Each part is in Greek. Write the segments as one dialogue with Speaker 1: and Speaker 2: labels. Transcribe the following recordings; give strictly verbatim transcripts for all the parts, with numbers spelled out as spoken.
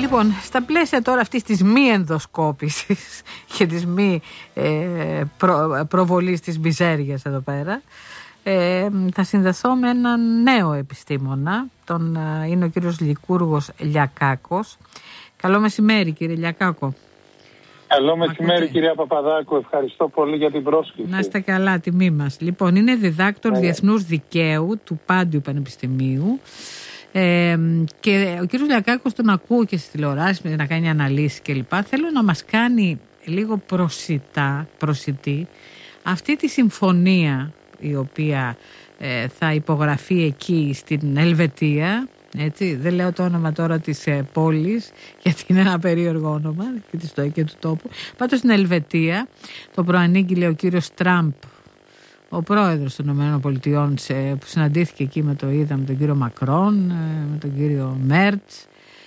Speaker 1: Λοιπόν, στα πλαίσια τώρα αυτής της μη ενδοσκόπησης και της μη ε, προ, προβολής της μιζέριας εδώ πέρα, ε, θα συνδεθώ με έναν νέο επιστήμονα, τον, ε, είναι ο κύριος Λικούργος Λιακάκος. Καλό μεσημέρι, κύριε Λιακάκο.
Speaker 2: Καλό μεσημέρι, κυρία Παπαδάκου. Ευχαριστώ πολύ για την πρόσκληση.
Speaker 1: Να είστε καλά, τιμή μας. Λοιπόν, είναι διδάκτορ yeah. Διεθνούς Δικαίου του Πάντιου Πανεπιστημίου. Ε, και ο κύριος Λιακάκος τον ακούω και στις τηλεοράσεις να κάνει αναλύσεις κλπ. Θέλω να μας κάνει λίγο προσιτά, προσιτή αυτή τη συμφωνία η οποία ε, θα υπογραφεί εκεί στην Ελβετία. Έτσι, δεν λέω το όνομα τώρα της ε, πόλης, γιατί είναι ένα περίεργο όνομα και, της, και του τόπου. Πάντως στην Ελβετία το προανήγγειλε ο κύριος Τραμπ, ο πρόεδρος των ΗΠΑ, που συναντήθηκε εκεί με το είδα με τον κύριο Μακρόν, με τον κύριο Μέρτς,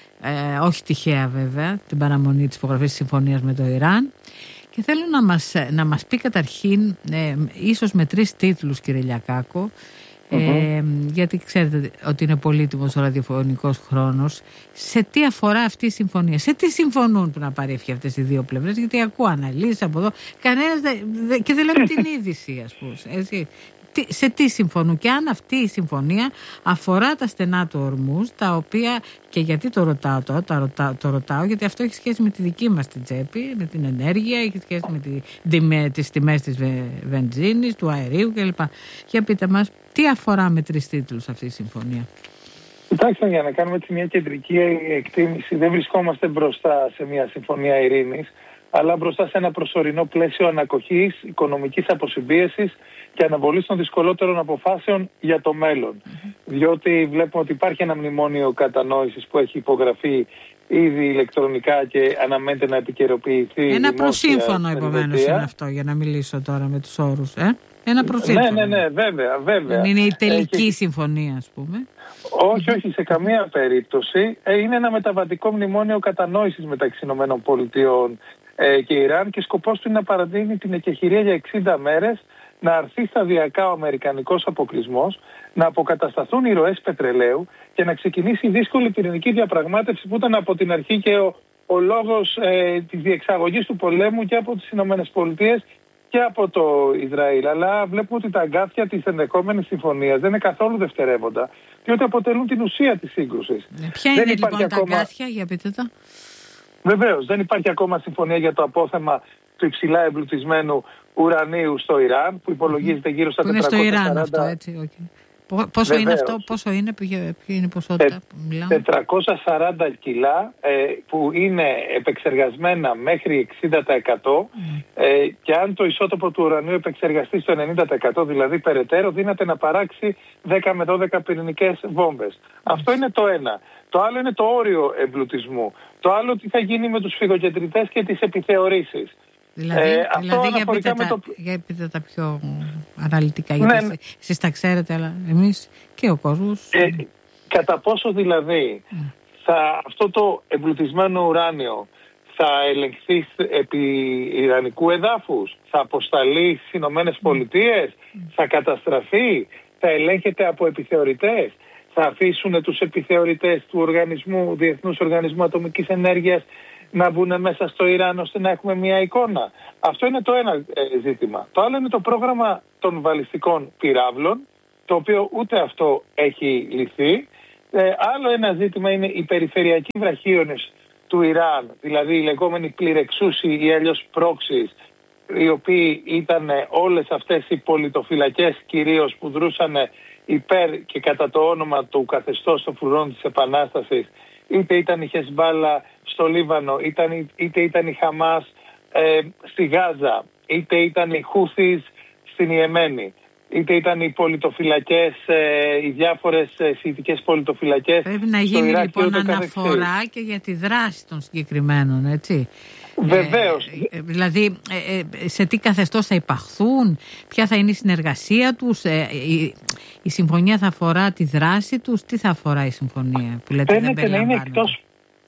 Speaker 1: ε, όχι τυχαία βέβαια, την παραμονή της υπογραφής της συμφωνίας με το Ιράν. Και θέλω να μας, να μας πει καταρχήν, ε, ίσως με τρεις τίτλους, κύριε Λιακάκο, mm-hmm. ε, γιατί ξέρετε ότι είναι πολύτιμος ο ραδιοφωνικός χρόνος, σε τι αφορά αυτή η συμφωνία, σε τι συμφωνούν που να πάρει ευχή αυτές οι δύο πλευρές, γιατί ακούω αναλύσεις από εδώ, κανένας δε, δε, και δεν λέμε την είδηση, ας πούμε, έτσι. Τι, σε τι συμφωνούν και αν αυτή η συμφωνία αφορά τα στενά του Ορμούζ, τα οποία, και γιατί το ρωτάω τώρα, το ρωτάω, το ρωτάω γιατί αυτό έχει σχέση με τη δική μας την τσέπη, με την ενέργεια, έχει σχέση με, τη, με τις τιμές της βε, βενζίνης, του αερίου κλπ. Για πείτε μας, τι αφορά με τρεις τίτλους αυτή η συμφωνία?
Speaker 2: Κοιτάξτε, για να κάνουμε έτσι μια κεντρική εκτίμηση, δεν βρισκόμαστε μπροστά σε μια συμφωνία ειρήνης, αλλά μπροστά σε ένα προσωρινό πλαίσιο ανακοχής, οικονομικής αποσυμπίεσης και αναβολής των δυσκολότερων αποφάσεων για το μέλλον. Mm-hmm. Διότι βλέπουμε ότι υπάρχει ένα μνημόνιο κατανόησης που έχει υπογραφεί ήδη ηλεκτρονικά και αναμένεται να επικαιροποιηθεί.
Speaker 1: Ένα προσύμφωνο επομένως είναι αυτό, για να μιλήσω τώρα με τους όρους. Ε? Ένα προσύμφωνο.
Speaker 2: Ναι, ναι, ναι, βέβαια, βέβαια.
Speaker 1: Δεν είναι η τελική
Speaker 2: έχει...
Speaker 1: συμφωνία, ας πούμε.
Speaker 2: Όχι, όχι, σε καμία περίπτωση. Είναι ένα μεταβατικό μνημόνιο κατανόησης μεταξύ ΗΠΑ και Ιράν και σκοπός του είναι να παραδίνει την εκεχηρία για εξήντα μέρες, να αρθεί σταδιακά ο αμερικανικός αποκλεισμός, να αποκατασταθούν οι ροές πετρελαίου και να ξεκινήσει η δύσκολη πυρηνική διαπραγμάτευση που ήταν από την αρχή και ο, ο λόγος ε, της διεξαγωγής του πολέμου και από τις Ηνωμένες Πολιτείες και από το Ισραήλ. Αλλά βλέπουμε ότι τα αγκάθια της ενδεχόμενης συμφωνίας δεν είναι καθόλου δευτερεύοντα, διότι αποτελούν την ουσία της σύγκρουσης.
Speaker 1: Ε, ποια είναι λοιπόν τα ακόμα... αγκάθια, για πείτε τα.
Speaker 2: Βεβαίως, δεν υπάρχει ακόμα συμφωνία για το απόθεμα του υψηλά εμπλουτισμένου ουρανίου στο Ιράν, που υπολογίζεται γύρω στα τετρακόσια σαράντα. Είναι στο Ιράν αυτό, έτσι, okay. Πόσο Βεβαίως. είναι αυτό, πόσο είναι, ποια είναι η ποσότητα που μιλάμε? τετρακόσια σαράντα κιλά ε, που είναι επεξεργασμένα μέχρι εξήντα τοις εκατό mm. ε, και αν το ισότοπο του ουρανίου επεξεργαστεί στο ενενήντα τοις εκατό, δηλαδή περαιτέρω, δύναται να παράξει δέκα με δώδεκα πυρηνικές βόμβες. Mm. Αυτό είναι το ένα. Το άλλο είναι το όριο εμπλουτισμού. Το άλλο τι θα γίνει με τους φυγοκεντρητές και τις επιθεωρήσεις.
Speaker 1: Δηλαδή, ε, δηλαδή για, πείτε τα, το... για πείτε τα πιο αναλυτικά, ναι, γιατί ναι. εσείς τα ξέρετε, αλλά εμείς και ο κόσμος.
Speaker 2: Ε, κατά πόσο δηλαδή mm. θα, αυτό το εμπλουτισμένο ουράνιο θα ελεγχθεί επί ιρανικού εδάφους, θα αποσταλεί στις Ηνωμένες Πολιτείες, mm. θα καταστραφεί, θα ελέγχεται από επιθεωρητές, θα αφήσουν τους επιθεωρητές του οργανισμού, Διεθνούς Οργανισμού Ατομικής Ενέργειας να μπουν μέσα στο Ιράν ώστε να έχουμε μια εικόνα. Αυτό είναι το ένα ε, ζήτημα. Το άλλο είναι το πρόγραμμα των βαλιστικών πυράβλων, το οποίο ούτε αυτό έχει λυθεί. Ε, άλλο ένα ζήτημα είναι οι περιφερειακοί βραχίονες του Ιράν, δηλαδή οι λεγόμενοι πληρεξούσιοι ή αλλιώς πρόξεις, οι οποίοι ήταν όλες αυτές οι πολιτοφυλακές κυρίως που δρούσαν υπέρ και κατά το όνομα του καθεστώς των φρουρών της Επανάστασης, είτε ήταν η Χεσμπάλα στο Λίβανο, ήταν, είτε ήταν η Χαμάς ε, στη Γάζα, είτε ήταν οι Χούθις στην Ιεμένη, είτε ήταν οι πολιτοφυλακές, ε, οι διάφορες ε, σιητικές πολιτοφυλακές.
Speaker 1: Πρέπει να γίνει Ιράκ, λοιπόν αναφορά και για τη δράση των συγκεκριμένων, έτσι.
Speaker 2: Βεβαίως.
Speaker 1: Ε, δηλαδή ε, ε, σε τι καθεστώς θα υπαχθούν, ποια θα είναι η συνεργασία τους, ε, η, η συμφωνία θα αφορά τη δράση τους, τι θα αφορά η συμφωνία που λέτε δεν περιλαμβάνεται?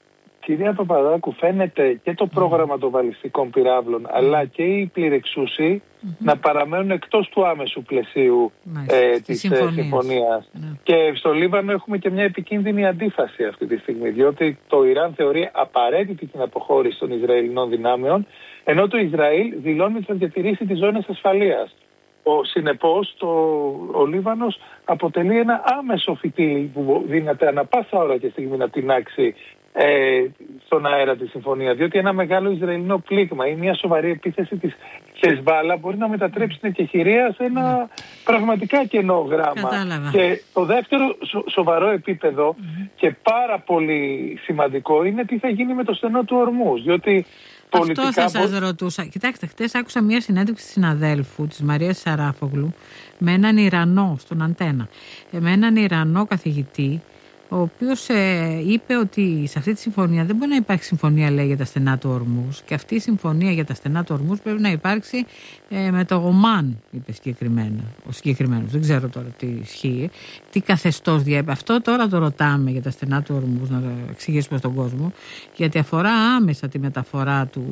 Speaker 2: κυρία Παπαδάκου, φαίνεται και το πρόγραμμα των βαλιστικών πυράβλων, mm. αλλά και οι πληρεξούσοι mm-hmm. να παραμένουν εκτός του άμεσου πλαισίου ε, της συμφωνίας. Mm. Και στο Λίβανο έχουμε και μια επικίνδυνη αντίφαση αυτή τη στιγμή, διότι το Ιράν θεωρεί απαραίτητη την αποχώρηση των Ισραηλινών δυνάμεων, ενώ το Ισραήλ δηλώνει ότι θα διατηρήσει τις ζώνες ασφαλείας. Ο, συνεπώς, το, ο Λίβανος αποτελεί ένα άμεσο φυτίλι που δίνεται ανα πάσα ώρα και στιγμή να τεινάξει ε, στον αέρα τη συμφωνία. Διότι ένα μεγάλο Ισραηλινό πλήγμα ή μια σοβαρή επίθεση της Χεσβάλα μπορεί να μετατρέψει την εκεχηρία σε ένα mm. πραγματικά κενό γράμμα. Κατάλαβα. Και το δεύτερο σο, σοβαρό επίπεδο mm. και πάρα πολύ σημαντικό είναι τι θα γίνει με το στενό του Ορμούζ. Διότι
Speaker 1: αυτό θα σας μπο... ρωτούσα. Κοιτάξτε, χτες άκουσα μια συνέντευξη της συναδέλφου της Μαρίας Σαράφογλου με έναν Ιρανό στον Αντένα, με έναν Ιρανό καθηγητή, ο οποίος ε, είπε ότι σε αυτή τη συμφωνία δεν μπορεί να υπάρχει συμφωνία, λέει, για τα στενά του Ορμούζ, και αυτή η συμφωνία για τα στενά του Ορμούζ πρέπει να υπάρξει ε, με το Ομάν, είπε συγκεκριμένα. Ο συγκεκριμένος, δεν ξέρω τώρα τι ισχύει, τι καθεστώς διέπει. Αυτό τώρα το ρωτάμε για τα στενά του Ορμούζ, να το εξηγήσουμε στον κόσμο, γιατί αφορά άμεσα τη μεταφορά του,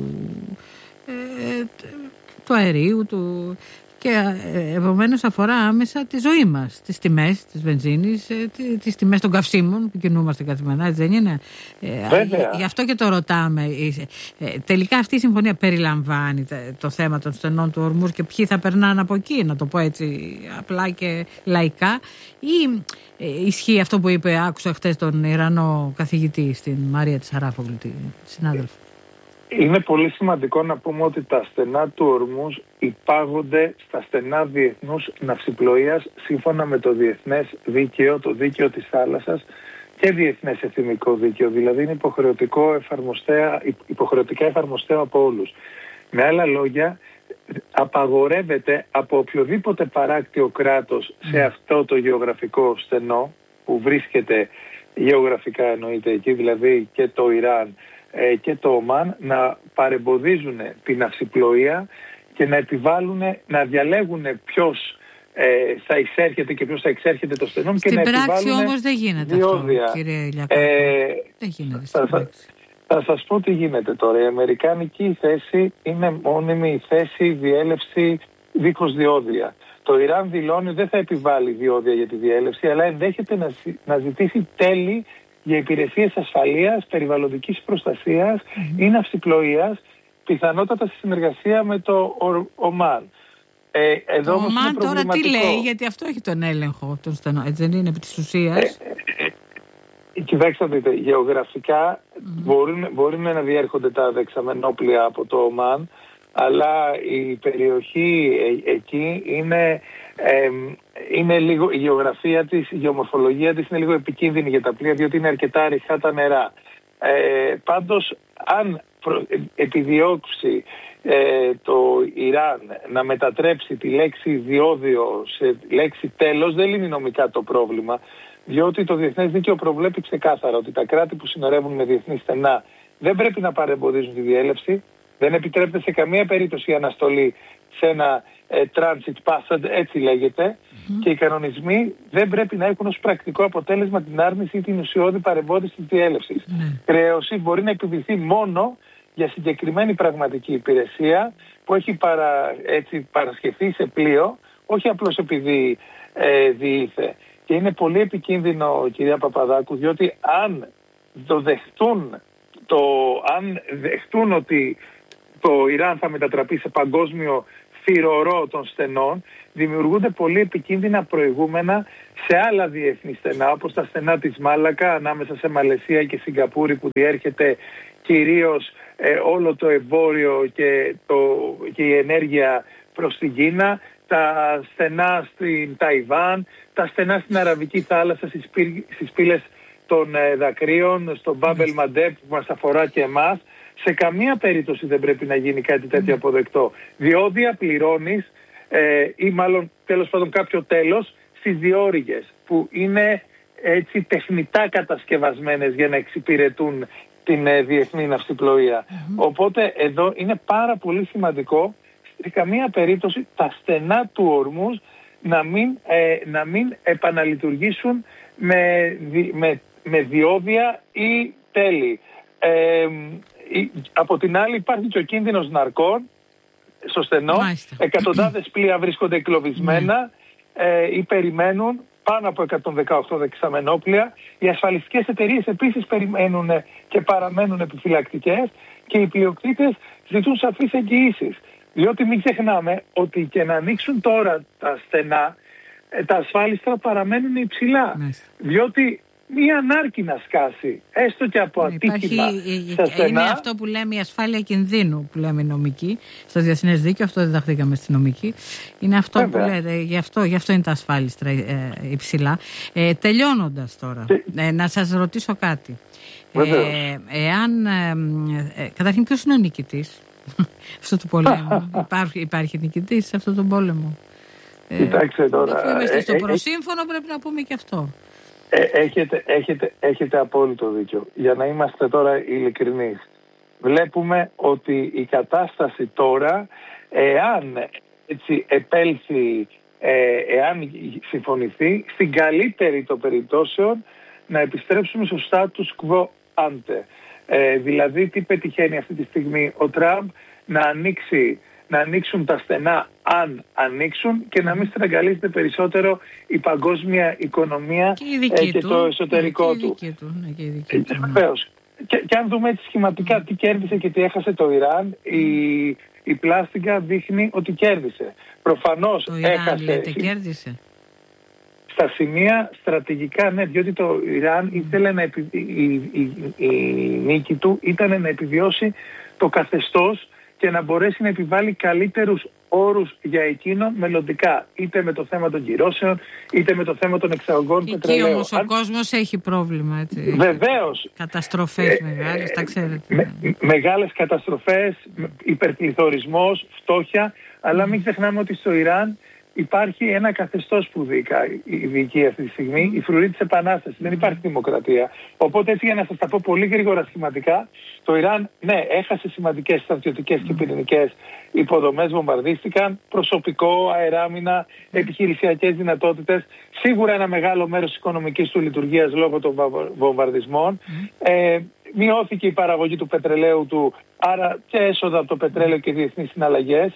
Speaker 1: ε, του αερίου, του... και επομένως αφορά άμεσα τη ζωή μας, τις τιμές της βενζίνης, τις τιμές των καυσίμων που κινούμαστε καθημερινά, έτσι δεν είναι?
Speaker 2: Βέβαια.
Speaker 1: Γι' αυτό και το ρωτάμε. Τελικά αυτή η συμφωνία περιλαμβάνει το θέμα των στενών του Ορμούζ και ποιοι θα περνάνε από εκεί, να το πω έτσι απλά και λαϊκά, ή ισχύει αυτό που είπε, άκουσα χτες τον Ιρανό καθηγητή στην Μαρία της Σαράφογλου, τη συνάδελφο?
Speaker 2: Είναι πολύ σημαντικό να πούμε ότι τα στενά του Ορμούζ υπάγονται στα στενά διεθνούς ναυσιπλοείας σύμφωνα με το διεθνές δίκαιο, το δίκαιο της θάλασσας και διεθνές εθνικό δίκαιο. Δηλαδή είναι υποχρεωτικό εφαρμοστέα, υποχρεωτικά εφαρμοστέα από όλους. Με άλλα λόγια, απαγορεύεται από οποιοδήποτε παράκτιο κράτος σε αυτό το γεωγραφικό στενό που βρίσκεται γεωγραφικά, εννοείται εκεί, δηλαδή και το Ιράν και το Ομάν, να παρεμποδίζουν την ναυσιπλοεία και να επιβάλλουν, να διαλέγουν ποιος ε, θα εισέρχεται και ποιος θα εξέρχεται το στενό.
Speaker 1: Στην
Speaker 2: και να
Speaker 1: πράξη
Speaker 2: επιβάλλουν
Speaker 1: όμως δεν γίνεται
Speaker 2: διόδια.
Speaker 1: Αυτό, κύριε Ηλιακάκο. Ε, δεν γίνεται στην
Speaker 2: θα,
Speaker 1: πράξη.
Speaker 2: Θα, θα σας πω τι γίνεται τώρα. Η αμερικάνικη θέση είναι μόνιμη η θέση διέλευση δίχως διόδια. Το Ιράν δηλώνει δεν θα επιβάλλει διόδια για τη διέλευση, αλλά ενδέχεται να, να ζητήσει τέλη για υπηρεσίες ασφαλείας, περιβαλλοντικής προστασίας mm-hmm. ή ναυσιπλοείας, πιθανότατα σε συνεργασία με το Ομάν. Ε, εδώ
Speaker 1: το Ομάν τώρα τι λέει, γιατί αυτό έχει τον έλεγχο των στενών, έτσι δεν είναι, επί της ουσίας?
Speaker 2: Ε, ε, ε, κοιτάξτε, δείτε, γεωγραφικά mm-hmm. μπορούν, μπορούν να διέρχονται τα δεξαμενόπλια από το Ομάν, αλλά η περιοχή ε, εκεί είναι... Ε, είναι λίγο, η γεωγραφία της, η γεωμορφολογία της είναι λίγο επικίνδυνη για τα πλοία, διότι είναι αρκετά ρηχά τα νερά. Ε, πάντως, αν προ, ε, επιδιώξει ε, το Ιράν να μετατρέψει τη λέξη διόδιο σε λέξη τέλος, δεν λύνει νομικά το πρόβλημα, διότι το διεθνές δίκαιο προβλέπει ξεκάθαρα ότι τα κράτη που συνορεύουν με διεθνή στενά δεν πρέπει να παρεμποδίζουν τη διέλευση, δεν επιτρέπεται σε καμία περίπτωση η αναστολή σε ένα ε, transit pass, έτσι λέγεται, mm-hmm. και οι κανονισμοί δεν πρέπει να έχουν ως πρακτικό αποτέλεσμα την άρνηση ή την ουσιώδη παρεμπόδιση της διέλευσης. Mm-hmm. Χρέωση μπορεί να επιβληθεί μόνο για συγκεκριμένη πραγματική υπηρεσία που έχει παρα, έτσι, παρασχεθεί σε πλοίο, όχι απλώς επειδή ε, διήθε. Και είναι πολύ επικίνδυνο, κυρία Παπαδάκου, διότι αν το δεχτούν, το, αν δεχτούν ότι το Ιράν θα μετατραπεί σε παγκόσμιο θυρωρό των στενών, δημιουργούνται πολύ επικίνδυνα προηγούμενα σε άλλα διεθνή στενά, όπως τα στενά της Μάλακα ανάμεσα σε Μαλαισία και Σιγκαπούρη, που διέρχεται κυρίως ε, όλο το εμπόριο και, το, και η ενέργεια προς την Κίνα, τα στενά στην Ταϊβάν, τα στενά στην Αραβική θάλασσα, στις, πύλ, στις πύλες των ε, δακρύων, στο Μπάμπελ Μαντέπ που μας αφορά και εμάς. Σε καμία περίπτωση δεν πρέπει να γίνει κάτι τέτοιο αποδεκτό. Διόδια πληρώνεις ε, ή μάλλον τέλος πάντων κάποιο τέλος στις διόρυγες που είναι έτσι τεχνητά κατασκευασμένες για να εξυπηρετούν την ε, διεθνή ναυσιπλοεία. Mm-hmm. Οπότε εδώ είναι πάρα πολύ σημαντικό σε καμία περίπτωση τα στενά του Ορμούζ να μην, ε, να μην επαναλειτουργήσουν με, με, με διόδια ή τέλη. Ε, από την άλλη υπάρχει και ο κίνδυνος ναρκών στο στενό. Μάλιστα. Εκατοντάδες πλοία βρίσκονται εγκλωβισμένα ε, ή περιμένουν, πάνω από εκατόν δεκαοκτώ δεξαμενόπλια. Οι ασφαλιστικές εταιρείες επίσης περιμένουν και παραμένουν επιφυλακτικές και οι πλειοκτήτες ζητούν σαφείς εγγυήσεις. Διότι μην ξεχνάμε ότι και να ανοίξουν τώρα τα στενά, τα ασφάλιστα παραμένουν υψηλά. Μάλιστα. Διότι μία ανάρκη να σκάσει, έστω και από ατύχημα
Speaker 1: Υπάρχει,
Speaker 2: στα στενά.
Speaker 1: Είναι αυτό που λέμε η ασφάλεια κινδύνου, που λέμε νομική, στο διεθνές δίκαιο, αυτό διδαχθήκαμε στη νομική. Είναι αυτό Βέβαια. που λέτε, γι' αυτό, γι' αυτό είναι τα ασφάλιστρα ε, υψηλά. Ε, τελειώνοντας τώρα, και... ε, να σας ρωτήσω κάτι. Ε, εάν, ε, ε, καταρχήν ποιος είναι ο νικητής αυτό του πολέμου? υπάρχει, υπάρχει νικητής σε αυτό τον πόλεμο?
Speaker 2: Κοιτάξτε τώρα.
Speaker 1: Αφού είμαστε στο
Speaker 2: ε,
Speaker 1: προσύμφωνο ε, πρέπει να πούμε και αυτό.
Speaker 2: Ε, έχετε, έχετε, έχετε απόλυτο δίκιο. Για να είμαστε τώρα ειλικρινείς. Βλέπουμε ότι η κατάσταση τώρα, εάν έτσι επέλθει, ε, εάν συμφωνηθεί, στην καλύτερη των περιπτώσεων να επιστρέψουμε στο status quo ante. Ε, δηλαδή τι πετυχαίνει αυτή τη στιγμή ο Τραμπ? Να ανοίξει να ανοίξουν τα στενά αν ανοίξουν και να μην στραγγαλίζεται περισσότερο η παγκόσμια οικονομία και, ε, και το εσωτερικό ναι, του. του. Βεβαίως. Και, και αν δούμε έτσι σχηματικά τι κέρδισε και τι έχασε το Ιράν, η, η πλάστιγκα δείχνει ότι κέρδισε. Προφανώς
Speaker 1: το Ιράν,
Speaker 2: έχασε.
Speaker 1: Λέτε, κέρδισε.
Speaker 2: Στα σημεία στρατηγικά, ναι, διότι το Ιράν ήθελε να επι... η, η, η, η νίκη του ήταν να επιβιώσει το καθεστώς και να μπορέσει να επιβάλλει καλύτερους όρους για εκείνο μελλοντικά. Είτε με το θέμα των κυρώσεων, είτε με το θέμα των εξαγωγών πετρελαίου.
Speaker 1: Εκεί όμως ο Αν... κόσμος έχει πρόβλημα. Έτσι.
Speaker 2: Βεβαίως.
Speaker 1: Καταστροφές ε, μεγάλες, τα ξέρετε.
Speaker 2: Με, μεγάλες καταστροφές, υπερπληθωρισμός, φτώχεια. Αλλά μην ξεχνάμε ότι στο Ιράν υπάρχει ένα καθεστώς που διοικεί αυτή τη στιγμή, η φρουρή της Επανάστασης. Δεν υπάρχει δημοκρατία. Οπότε έτσι, για να σας τα πω πολύ γρήγορα σχηματικά, το Ιράν, ναι, έχασε σημαντικές στρατιωτικές και πυρηνικές υποδομές, βομβαρδίστηκαν, προσωπικό, αεράμινα, επιχειρησιακές δυνατότητες. Σίγουρα ένα μεγάλο μέρος της οικονομικής του λειτουργίας λόγω των βομβαρδισμών. Ε, μειώθηκε η παραγωγή του πετρελαίου του, άρα και έσοδα από το πετρέλαιο και διεθνείς συναλλαγές.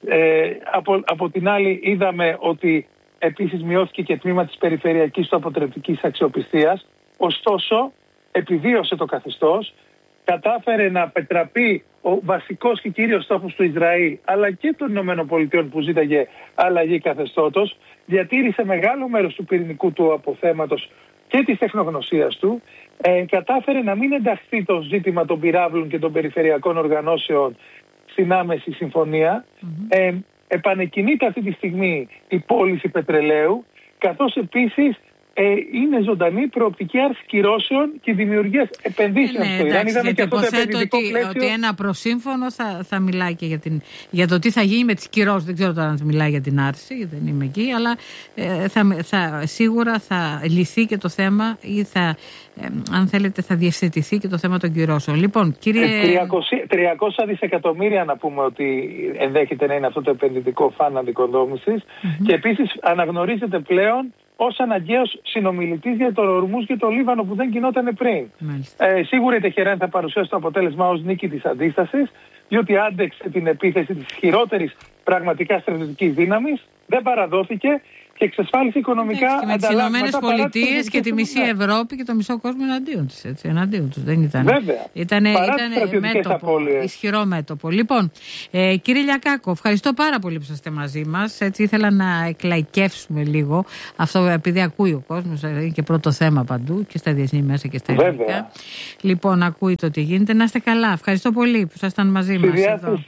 Speaker 2: Ε, από, από την άλλη είδαμε ότι επίσης μειώθηκε και τμήμα της περιφερειακής του αποτρεπτικής αξιοπιστίας. Ωστόσο επιβίωσε το καθεστώς, κατάφερε να πετραπεί ο βασικός και κύριος στόχος του Ισραήλ αλλά και των ΗΠΑ που ζήταγε αλλαγή καθεστώτος, διατήρησε μεγάλο μέρος του πυρηνικού του αποθέματος και της τεχνογνωσίας του, ε, κατάφερε να μην ενταχθεί το ζήτημα των πυράβλων και των περιφερειακών οργανώσεων στην άμεση συμφωνία. Mm-hmm. Ε, επανεκκινείται αυτή τη στιγμή η πώληση πετρελαίου, καθώς επίσης ε, είναι ζωντανή προοπτική άρση κυρώσεων και δημιουργίας επενδύσεων
Speaker 1: ναι,
Speaker 2: στο Ιράν.
Speaker 1: Είδαμε και αυτό το επενδυτικό ότι, πλαίσιο. Ότι ένα προσύμφωνο θα, θα μιλάει και για, την, για το τι θα γίνει με τις κυρώσεις. Δεν ξέρω τώρα αν μιλάει για την άρση, γιατί δεν είμαι εκεί, αλλά ε, θα, θα, σίγουρα θα λυθεί και το θέμα ή θα, ε, αν θέλετε, θα διευθετηθεί και το θέμα των κυρώσεων. Λοιπόν, κύριε...
Speaker 2: τριακόσια δισεκατομμύρια να πούμε ότι ενδέχεται να είναι αυτό το επενδυτικό φαν αντικοδόμησης mm-hmm. και επίσης αναγνωρίζεται πλέον ως αναγκαίος συνομιλητής για το Ορμούζ και το Λίβανο που δεν γινόταν πριν. Ε, σίγουρα η Τεχεράνη θα παρουσιάσει το αποτέλεσμα ως νίκη της αντίστασης, διότι άντεξε την επίθεση της χειρότερης πραγματικά στρατιωτικής δύναμης, δεν παραδόθηκε και εξασφάλισε οικονομικά
Speaker 1: ανταλλάγματα. Με τις Ηνωμένες Πολιτείες και τη μισή Ευρώπη και το μισό κόσμο εναντίον της. Έτσι, εναντίον τους. Δεν ήταν.
Speaker 2: Βέβαια.
Speaker 1: Ήτανε, ήτανε μέτωπο, ισχυρό μέτωπο. Λοιπόν, ε, κύριε Λιακάκο, ευχαριστώ πάρα πολύ που είστε μαζί μας. Έτσι, ήθελα να εκλαϊκεύσουμε λίγο αυτό, επειδή ακούει ο κόσμος, είναι και πρώτο θέμα παντού και στα διεθνή μέσα και στα ελληνικά. Λοιπόν, ακούει το τι γίνεται. Να είστε καλά. Ευχαριστώ πολύ που ήσασταν μαζί μας.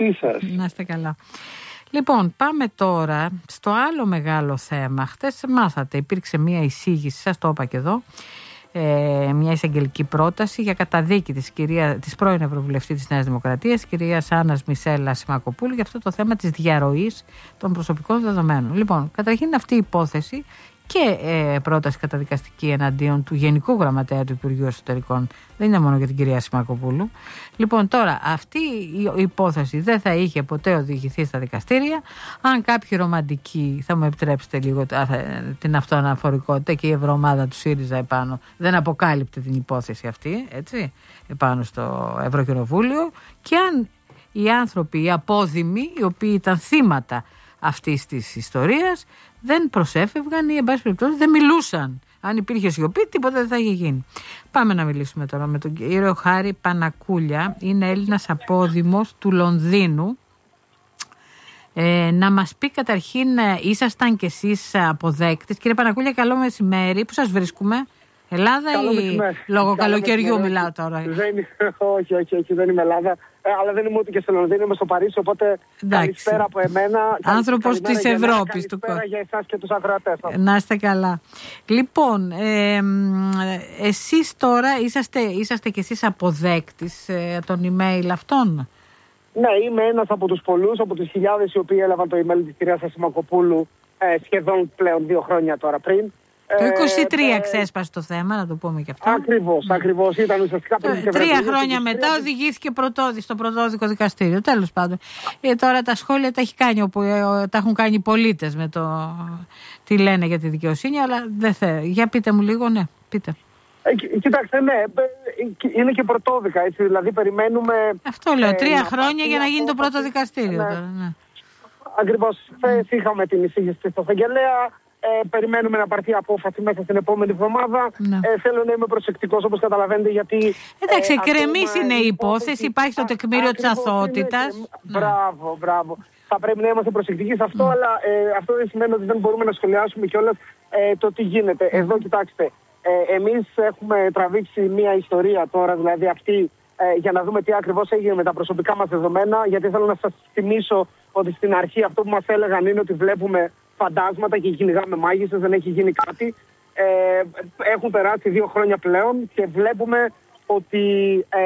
Speaker 1: Να είστε καλά. Λοιπόν, πάμε τώρα στο άλλο μεγάλο θέμα. Χτες μάθατε, υπήρξε μια εισήγηση, σας το είπα και εδώ, ε, μια εισαγγελική πρόταση για καταδίκη της, κυρία, της πρώην Ευρωβουλευτή της Νέας Δημοκρατίας, κυρίας Άννας Μισέλα Σιμακοπούλου, για αυτό το θέμα της διαρροής των προσωπικών δεδομένων. Λοιπόν, καταρχήν αυτή η υπόθεση και ε, πρόταση καταδικαστική εναντίον του Γενικού Γραμματέα του Υπουργείου Εσωτερικών. Δεν είναι μόνο για την κυρία Σιμακοπούλου. Λοιπόν, τώρα αυτή η υπόθεση δεν θα είχε ποτέ οδηγηθεί στα δικαστήρια αν κάποιοι ρομαντικοί, θα μου επιτρέψετε λίγο την αυτοαναφορικότητα, και η ευρωομάδα του ΣΥΡΙΖΑ επάνω δεν αποκάλυπτε την υπόθεση αυτή, έτσι, επάνω στο Ευρωκοινοβούλιο, και αν οι άνθρωποι, οι απόδημοι, οι οποίοι ήταν θύματα αυτής της ιστορίας, δεν προσέφευγαν ή εν πάση περιπτώσει δεν μιλούσαν. Αν υπήρχε σιωπή, τίποτα δεν θα είχε γίνει. Πάμε να μιλήσουμε τώρα με τον κύριο Χάρη Πανακούλια. Είναι Έλληνας απόδημος του Λονδίνου. Ε, να μας πει καταρχήν, ήσασταν κι εσείς αποδέκτης. Κύριε Πανακούλια, καλό μεσημέρι. Πού σας βρίσκουμε? Ελλάδα καλό ή μεσημέρι. Λόγω καλό καλοκαιριού μεσημέρι. Μιλάω τώρα?
Speaker 3: Δεν, όχι, όχι, όχι, δεν είμαι Ελλάδα. Ε, αλλά δεν είμαι ούτε και στο Λονδίνο, είμαι στο Παρίσι, οπότε εντάξει. Καλησπέρα από εμένα.
Speaker 1: Άνθρωπος της Ευρώπης του κόσμου.
Speaker 3: Καλησπέρα για εσάς και τους ακροατές.
Speaker 1: Να είστε καλά. Λοιπόν, ε, εσείς τώρα είσαστε, είσαστε κι εσείς αποδέκτης ε, των email αυτών?
Speaker 3: Ναι, είμαι ένας από τους πολλούς, από τους χιλιάδες οι οποίοι έλαβαν το email της κυρίας Σιμακοπούλου ε, σχεδόν πλέον δύο χρόνια τώρα πριν.
Speaker 1: Το είκοσι τρία ε, ξέσπασε το θέμα, να το πούμε και αυτό.
Speaker 3: Ακριβώς, mm. ακριβώς. Ήταν ουσιαστικά πριν.
Speaker 1: Τρία χρόνια μετά οδηγήθηκε πρωτόδι, στο πρωτόδικο δικαστήριο. Τέλος πάντων. Ε, τώρα τα σχόλια τα, έχει κάνει, όπου, ε, τα έχουν κάνει οι πολίτες με το τι λένε για τη δικαιοσύνη, αλλά δεν θέλω. Για πείτε μου λίγο, ναι, πείτε.
Speaker 3: Ε, κοιτάξτε, ναι, είναι και πρωτόδικα, έτσι, δηλαδή περιμένουμε...
Speaker 1: Αυτό λέω, τρία ε, χρόνια για να γίνει το πρώτο δικαστήριο. Ναι. Τώρα, ναι.
Speaker 3: Ακριβώς, χθες mm. είχαμε την εισήγηση της εισαγγελέα. Ε, περιμένουμε να πάρθει απόφαση μέσα στην επόμενη εβδομάδα. Ναι. Ε, θέλω να είμαι προσεκτικός, όπως καταλαβαίνετε, γιατί...
Speaker 1: Εντάξει, ε, εκκρεμής είναι η υπόθεση, υπάρχει το τεκμήριο της αθωότητας.
Speaker 3: Και... Ναι. Μπράβο, μπράβο. Θα πρέπει να είμαστε προσεκτικοί σε αυτό, mm. αλλά ε, αυτό δεν σημαίνει ότι δεν μπορούμε να σχολιάσουμε κιόλας ε, το τι γίνεται. Mm. Εδώ, κοιτάξτε, ε, εμείς έχουμε τραβήξει μια ιστορία τώρα, δηλαδή αυτή, ε, για να δούμε τι ακριβώς έγινε με τα προσωπικά μας δεδομένα, γιατί θέλω να σας θυμίσω ότι στην αρχή αυτό που μας έλεγαν είναι ότι βλέπουμε φαντάσματα και κυνηγάμε μάγισσες, δεν έχει γίνει κάτι. Ε, έχουν περάσει δύο χρόνια πλέον και βλέπουμε ότι ε,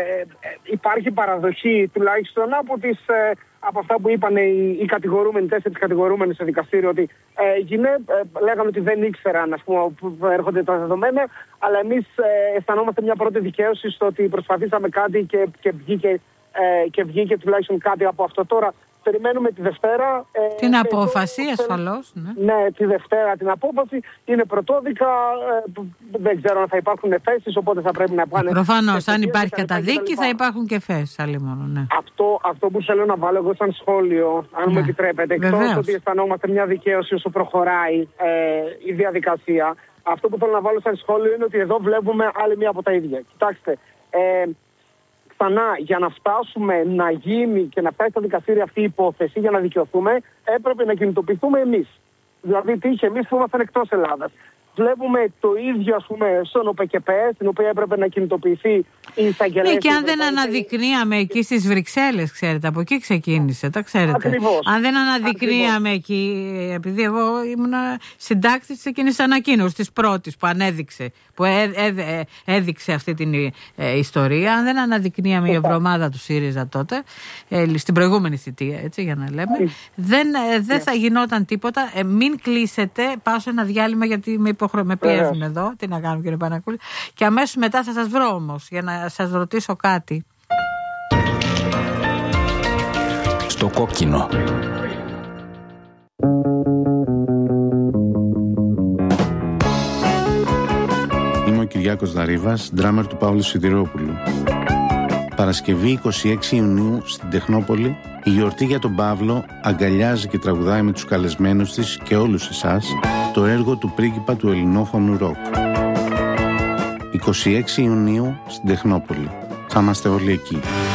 Speaker 3: υπάρχει παραδοχή τουλάχιστον από, τις, ε, από αυτά που είπαν οι, οι κατηγορούμενοι, τέσσερις κατηγορούμενοι στο δικαστήριο, ότι ε, γίνε, ε, λέγανε ότι δεν ήξεραν, ας πούμε, που έρχονται τα δεδομένα, αλλά εμείς ε, αισθανόμαστε μια πρώτη δικαίωση στο ότι προσπαθήσαμε κάτι και, και, βγήκε, ε, και βγήκε τουλάχιστον κάτι από αυτό. Τώρα περιμένουμε τη Δευτέρα. Ε,
Speaker 1: την απόφαση, ε, ασφαλώς. Ναι.
Speaker 3: ναι, τη Δευτέρα την απόφαση. Είναι πρωτόδικα. Ε, δεν ξέρω αν θα υπάρχουν εφέσεις, οπότε θα πρέπει να πάνε.
Speaker 1: Προφανώς, αν υπάρχει καταδίκη, θα υπάρχουν και εφέσεις. Ναι.
Speaker 3: Αυτό, αυτό που θέλω να βάλω εγώ σαν σχόλιο, αν ναι. μου επιτρέπετε, εκτός ότι αισθανόμαστε μια δικαίωση όσο προχωράει ε, η διαδικασία, αυτό που θέλω να βάλω σαν σχόλιο είναι ότι εδώ βλέπουμε άλλη μία από τα ίδια. Κοιτάξτε. Ε, Ξανά, για να φτάσουμε να γίνει και να φτάσει στα δικαστήρια αυτή η υπόθεση, για να δικαιωθούμε, έπρεπε να κινητοποιηθούμε εμείς. Δηλαδή, τι είχε εμείς που ήμασταν εκτός Ελλάδας. Βλέπουμε το ίδιο, ας πούμε, στον ΟΠΕΚΕΠΕ, στην οποία έπρεπε να κινητοποιηθεί η εισαγγελέα.
Speaker 1: Ναι, και αν δεν αναδεικνύαμε εκεί στις Βρυξέλλες, ξέρετε, από εκεί ξεκίνησε, τα ξέρετε.
Speaker 3: Ακριβώς.
Speaker 1: Αν δεν αναδεικνύαμε Ακριβώς. εκεί, επειδή εγώ ήμουν συντάκτης εκείνης της ανακοίνωσης, της πρώτης που ανέδειξε, που έ, έ, έ, έδειξε αυτή την ε, ιστορία, αν δεν αναδεικνύαμε η Ευρωομάδα του ΣΥΡΙΖΑ τότε, ε, στην προηγούμενη θητεία, έτσι, για να λέμε, mm. δεν, ε, δεν yeah. θα γινόταν τίποτα. Ε, μην κλείσετε, πάω σε ένα διάλειμμα γιατί με υποχρεώ, με πιέζουν εδώ, τι να κάνω κύριε Πανακούλη, και αμέσως μετά θα σας βρω όμως για να σας ρωτήσω κάτι.
Speaker 4: Στο κόκκινο.
Speaker 5: Είμαι ο Κυριάκος Δαρίβας, ντράμερ του Παύλου Σιδηρόπουλου. Παρασκευή εικοστή έκτη Ιουνίου στην Τεχνόπολη, η γιορτή για τον Παύλο αγκαλιάζει και τραγουδάει με τους καλεσμένους της και όλους εσάς το έργο του πρίγκιπα του ελληνόφωνου ροκ. εικοστή έκτη Ιουνίου στην Τεχνόπολη. Θα είμαστε όλοι εκεί.